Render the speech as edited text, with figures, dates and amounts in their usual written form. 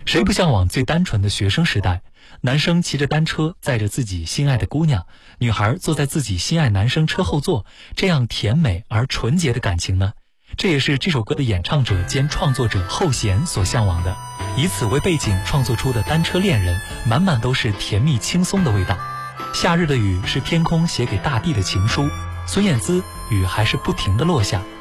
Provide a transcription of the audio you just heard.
谁不向往最单纯的学生时代？男生骑着单车载着自己心爱的姑娘，女孩坐在自己心爱男生车后座，这样甜美而纯洁的感情呢？这也是这首歌的演唱者兼创作者后弦所向往的。以此为背景创作出的单车恋人，满满都是甜蜜轻松的味道。夏日的雨是天空写给大地的情书，孙燕姿，雨还是不停地落下。